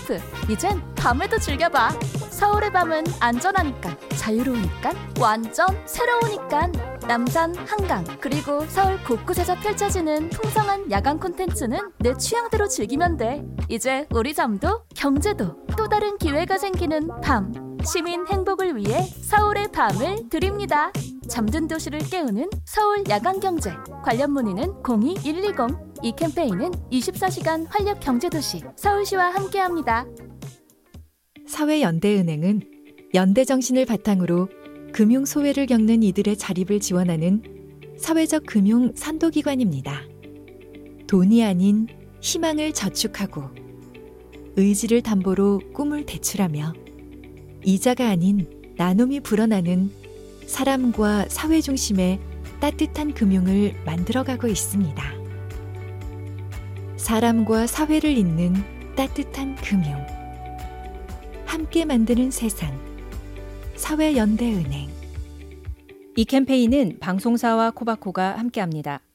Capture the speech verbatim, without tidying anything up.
라이프. 이젠 밤에도 즐겨봐. 서울의 밤은 안전하니까, 자유로우니까, 완전 새로우니까. 남산, 한강, 그리고 서울 곳곳에서 펼쳐지는 풍성한 야간 콘텐츠는 내 취향대로 즐기면 돼. 이제 우리 잠도 경제도 또 다른 기회가 생기는 밤. 시민 행복을 위해 서울의 밤을 드립니다. 잠든 도시를 깨우는 서울 야간경제. 관련 문의는 공이 일이공. 이 캠페인은 이십사 시간 활력 경제도시 서울시와 함께합니다. 사회연대은행은 연대 정신을 바탕으로 금융 소외를 겪는 이들의 자립을 지원하는 사회적 금융 선도기관입니다. 돈이 아닌 희망을 저축하고 의지를 담보로 꿈을 대출하며 이자가 아닌 나눔이 불어나는 사람과 사회 중심의 따뜻한 금융을 만들어가고 있습니다. 사람과 사회를 잇는 따뜻한 금융. 함께 만드는 세상. 사회연대은행. 이 캠페인은 방송사와 코바코가 함께합니다.